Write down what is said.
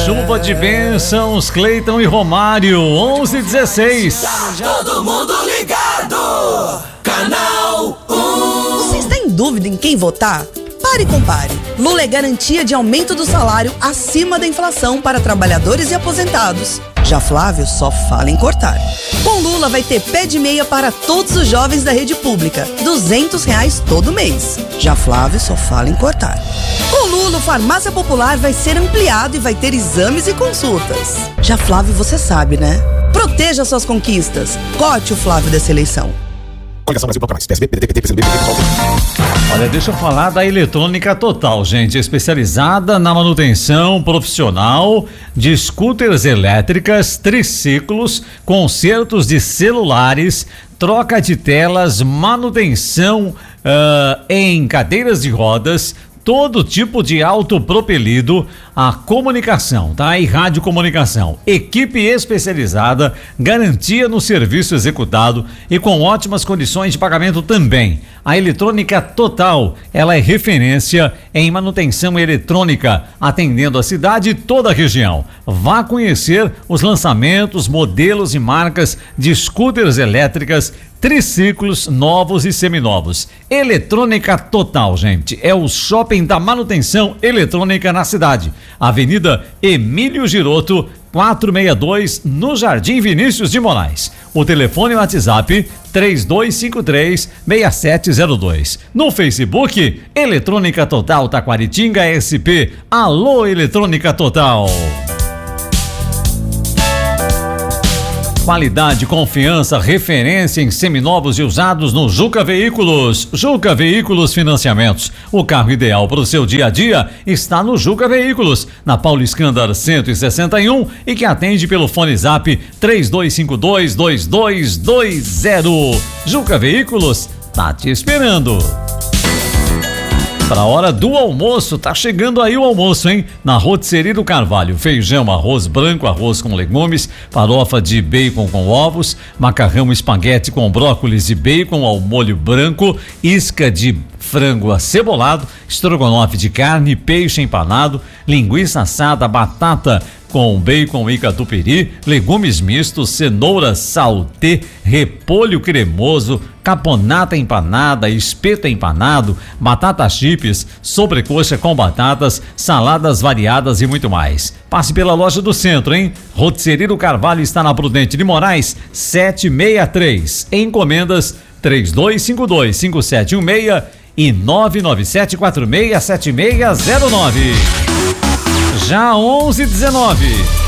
chuva de bênçãos, Cleiton e Romário, 11:16. Tá todo mundo ligado. Canal 1. Você está em dúvida em quem votar? Pare e compare. Lula é garantia de aumento do salário acima da inflação para trabalhadores e aposentados. Já Flávio só fala em cortar. Com Lula vai ter pé de meia para todos os jovens da rede pública, R$200 todo mês. Já Flávio só fala em cortar. Com Lula, o Farmácia Popular vai ser ampliado e vai ter exames e consultas. Já Flávio, você sabe, né? Proteja suas conquistas. Corte o Flávio dessa eleição. Olha, deixa eu falar da Eletrônica Total, gente, especializada na manutenção profissional de scooters elétricas, triciclos, consertos de celulares, troca de telas, manutenção em cadeiras de rodas, todo tipo de autopropelido, a comunicação, tá? E radiocomunicação. Equipe especializada, garantia no serviço executado e com ótimas condições de pagamento também. A Eletrônica Total, ela é referência em manutenção eletrônica, atendendo a cidade e toda a região. Vá conhecer os lançamentos, modelos e marcas de scooters elétricas, triciclos novos e seminovos. Eletrônica Total, gente, é o shopping da manutenção eletrônica na cidade. Avenida Emílio Giroto, 462, no Jardim Vinícius de Moraes. O telefone e o WhatsApp 3253-6702. No Facebook, Eletrônica Total Taquaritinga SP. Alô, Eletrônica Total. Qualidade, confiança, referência em seminovos e usados no Juca Veículos. Juca Veículos Financiamentos. O carro ideal para o seu dia a dia está no Juca Veículos, na Paulo Escândar 161 e que atende pelo fone zap 3252-2220. Juca Veículos tá te esperando. Para a hora do almoço, tá chegando aí o almoço, hein? Na Rotisserie do Carvalho, feijão, arroz branco, arroz com legumes, farofa de bacon com ovos, macarrão espaguete com brócolis e bacon ao molho branco, isca de frango acebolado, estrogonofe de carne, peixe empanado, linguiça assada, batata com bacon e catupiry, legumes mistos, cenoura saltê, repolho cremoso, caponata empanada, espeto empanado, batata chips, sobrecoxa com batatas, saladas variadas e muito mais. Passe pela loja do centro, hein? Rotisserie do Carvalho está na Prudente de Moraes, 763. Encomendas 3252-5716 e 997467609. Já 11:19.